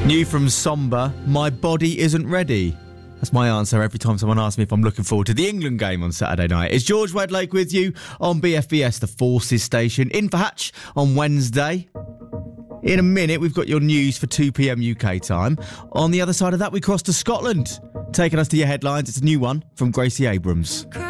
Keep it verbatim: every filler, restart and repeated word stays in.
New from Somber, my body isn't ready. That's my answer every time someone asks me if I'm looking forward to the England game on Saturday night. It's George Wedlake with you on B F B S, the Forces Station, in for Hatch on Wednesday. In a minute, we've got your news for two p.m. U K time. On the other side of that, we cross to Scotland. Taking us to your headlines, it's a new one from Gracie Abrams.